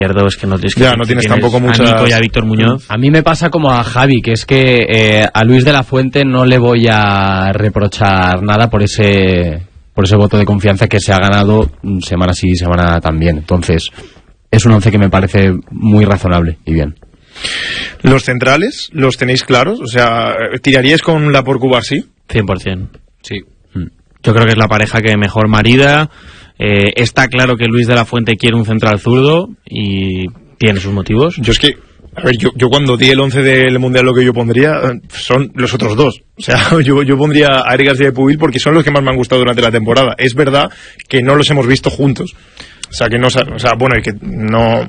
Es que no tienes tampoco muchas... a Nico y a Víctor Muñoz. A mí me pasa como a Javi, que es que a Luis de la Fuente no le voy a reprochar nada por ese voto de confianza que se ha ganado semana sí, semana también. Entonces, es un once que me parece muy razonable y bien. ¿Los centrales los tenéis claros? O sea, ¿tiraríais con Laporte Cubarsí? 100%. Sí. Yo creo que es la pareja que mejor marida. Está claro que Luis de la Fuente quiere un central zurdo y tiene sus motivos. Yo es que, a ver, yo cuando di el 11 del Mundial, lo que yo pondría son los otros dos. O sea, yo pondría a Eric García de Pubil porque son los que más me han gustado durante la temporada. Es verdad que no los hemos visto juntos. O sea, que no, o sea, bueno, y que no,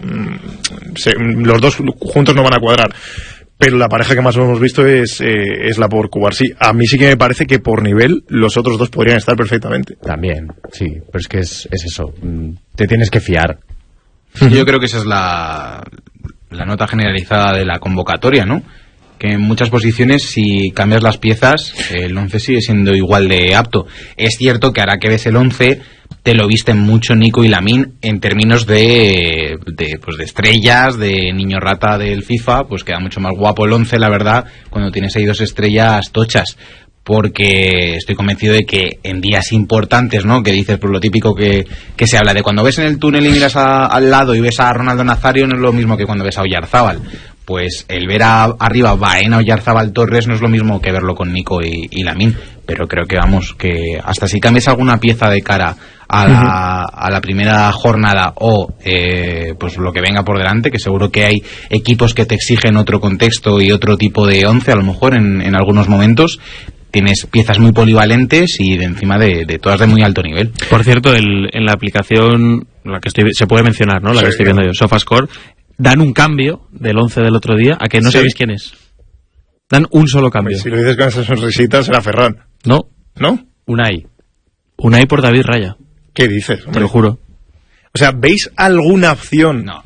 los dos juntos no van a cuadrar. Pero la pareja que más hemos visto es Laporte Cubarsí. A mí sí que me parece que por nivel los otros dos podrían estar perfectamente. También, sí, pero es que es eso. Te tienes que fiar. Yo creo que esa es la nota generalizada de la convocatoria, ¿no? Que en muchas posiciones, si cambias las piezas, el 11 sigue siendo igual de apto. Es cierto que ahora que ves el 11, te lo visten mucho Nico y Lamine en términos de estrellas, de niño rata del FIFA, pues queda mucho más guapo el 11, la verdad, cuando tienes ahí 2 estrellas tochas. Porque estoy convencido de que en días importantes, ¿no? Que dices, pues lo típico que se habla de cuando ves en el túnel y miras al lado y ves a Ronaldo Nazario, no es lo mismo que cuando ves a Oyarzábal. Pues el ver arriba Baena, Oyarzábal, Torres no es lo mismo que verlo con Nico y Lamine. Pero creo que vamos, que hasta si cambias alguna pieza de cara a la primera jornada o pues lo que venga por delante, que seguro que hay equipos que te exigen otro contexto y otro tipo de 11 a lo mejor en algunos momentos. Tienes piezas muy polivalentes y de encima de todas de muy alto nivel. Por cierto, en la aplicación, la que se puede mencionar, ¿no? La que estoy viendo yo, SofaScore, dan un cambio del 11 del otro día, a que no sabéis quién es. Dan un solo cambio. Pues si lo dices con esas sonrisitas, será Ferran. No. ¿No? Unai por David Raya. ¿Qué dices, hombre? Te lo juro. O sea, ¿veis alguna opción? No.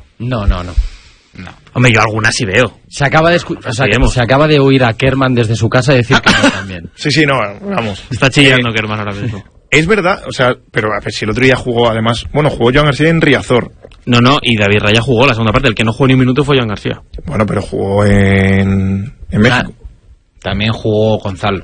Hombre, yo alguna sí veo. Se acaba de oír a Kerman desde su casa decir que no también. Sí, no, vamos. Está chillando Kerman ahora mismo. Es verdad, o sea, pero a ver, si el otro día jugó además... Bueno, jugó Joan García en Riazor. No, y David Raya jugó la segunda parte. El que no jugó ni un minuto fue Joan García. Bueno, pero jugó en México. También jugó Gonzalo.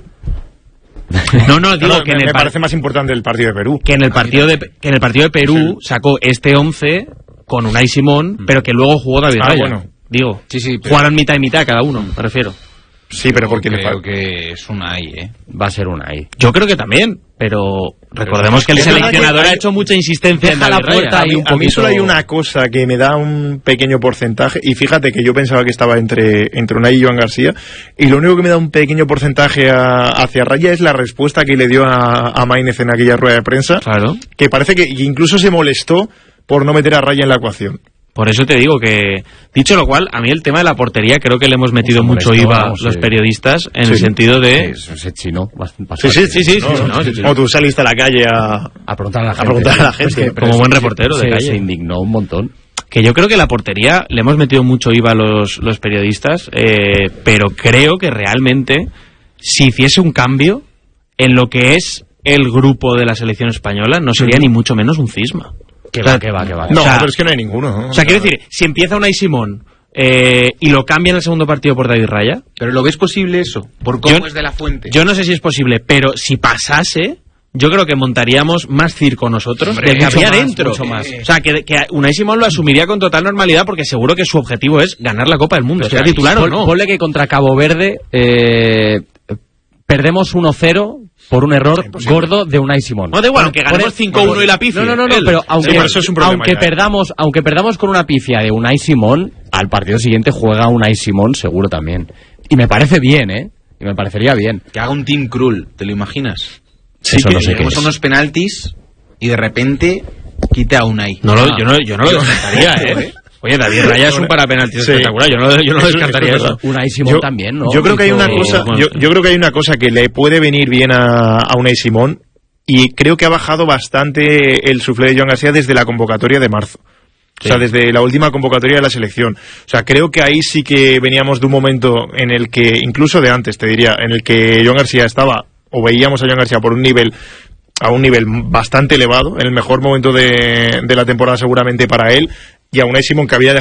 No, digo que me parece más importante el partido de Perú. Que en el partido de Perú sacó este 11 con Unai Simón, pero que luego jugó David Raya. Bueno. Digo, sí, jugaron mitad y mitad cada uno, me refiero. Sí, pero porque creo que es Unai, Va a ser Unai. Yo creo que también, pero recordemos que el seleccionador ha hecho mucha insistencia en la puerta ahí un a mí solo hay una cosa que me da un pequeño porcentaje, y fíjate que yo pensaba que estaba entre Unai y Joan García, y lo único que me da un pequeño porcentaje hacia Raya es la respuesta que le dio a Maínez en aquella rueda de prensa, claro, que parece que incluso se molestó por no meter a Raya en la ecuación. Por eso te digo que, dicho lo cual, a mí el tema de la portería creo que le hemos metido mucho IVA los periodistas en el sentido de... Se chinó bastante. Sí. Como tú saliste a la calle a preguntar a la gente. Como buen reportero de calle. Se indignó un montón. Que yo creo que la portería le hemos metido mucho IVA a los periodistas, pero creo que realmente, si hiciese un cambio en lo que es el grupo de la selección española, no sería ni mucho menos un cisma. Que va. No, pero es que no hay ninguno, ¿no? O sea, quiero decir, si empieza Unai Simón y lo cambia en el segundo partido por David Raya... ¿Pero lo ves posible eso? ¿Por cómo es de la Fuente? Yo no sé si es posible, pero si pasase, yo creo que montaríamos más circo nosotros del que había dentro. Mucho más. O sea, que Unai Simón lo asumiría con total normalidad porque seguro que su objetivo es ganar la Copa del Mundo. ¿Sea titular o no? Ponle que contra Cabo Verde perdemos 1-0... por un error gordo de Unai Simón. No da igual, aunque ganemos 5-1 y la pifia. No, pero aunque perdamos con una pifia de Unai Simón, al partido siguiente juega Unai Simón seguro también. Y me parece bien, Y me parecería bien. Que haga un Team Krul, ¿te lo imaginas? Sí, eso no sé qué es. Unos penaltis y de repente quita a Unai. Yo no lo descartaría, Oye, David Raya es un parapenaltis espectacular. Yo no lo descartaría eso. Unai Simón también, ¿no? Yo creo que hay una cosa. Yo creo que hay una cosa que le puede venir bien a Unai Simón, y creo que ha bajado bastante el suflé de Joan García desde la convocatoria de marzo. O sea, desde la última convocatoria de la selección. O sea, creo que ahí sí que veníamos de un momento en el que, incluso de antes, te diría, en el que Joan García estaba, o veíamos a Joan García a un nivel bastante elevado, en el mejor momento de la temporada seguramente para él, y a Unai Simón, que había